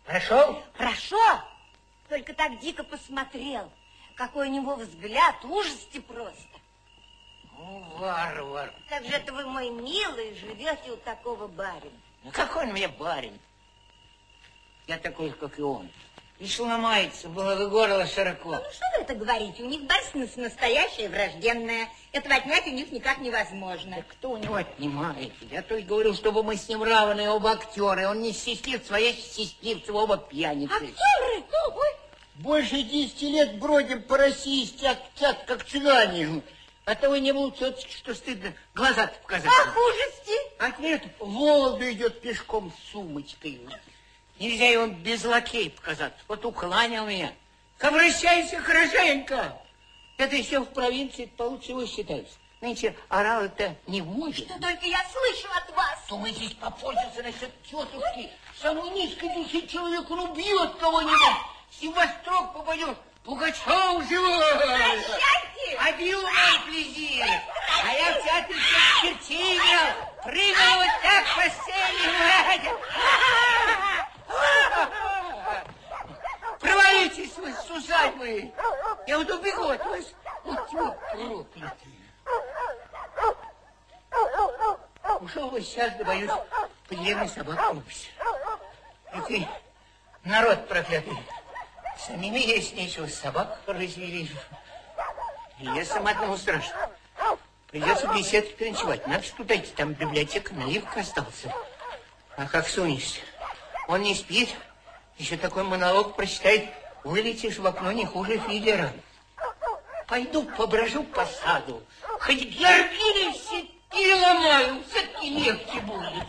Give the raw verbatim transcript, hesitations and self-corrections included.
Прошел? Прошел. Только так дико посмотрел. Какой у него взгляд, ужасти просто. Ну, варвар. Как же это вы, мой милый, живете у такого барина? Ну, какой он мне барин? Я такой, как и он. Лишь ломается, было горло широко. Ну, что вы это говорите? У них барственность настоящая, враждебная. Этого отнять у них никак невозможно. Да кто у него отнимает? Я только говорил, чтобы мы с ним равны, оба актеры. Он не счастливец, а я счастливец, оба пьяницы. Актеры? Ой. Больше десяти лет бродим по России, стят-тят, как цыгане. А того не было тетки, что стыдно глаза показать. Ах, ужасти! А нет, в Вологду идет пешком с сумочкой. Нельзя его без лакея показаться. Вот укланял меня. Обращайся хорошенько. Это еще в провинции получше вы считаете. Нынче орал-то не в моде. Что только я слышу от вас. То мы здесь попользуемся насчет тетушки. Самый низкой души человек, он убьет кого-нибудь. И во строк попадет. Пугачев живой. Прощайте. Адью, мой плезир. А я в театре всех чертей играл. Прыгал вот так по сцене. Провалитесь вы с усадьбы. Я вот убегу от вас. Вот вот проклятый. Ушел бы сейчас, да боюсь, по деревне собак упись. Какой народ проклятый. Самими есть нечего, собак развели. И я сам одному страшно. Придется беседки переночевать. Надо что дойти, там библиотека, наливка остался. А как сунешься? Он не спит, еще такой монолог прочитает, вылетишь в окно не хуже Фидера. Пойду поброжу по саду, хоть георгины все переломаю, все-таки легче будет.